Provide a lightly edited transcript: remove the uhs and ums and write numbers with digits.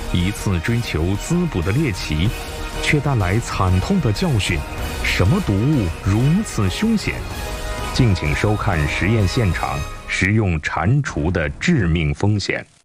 一次追求滋补的猎奇，却带来惨痛的教训。什么毒物如此凶险？敬请收看实验现场，食用蟾蜍的致命风险。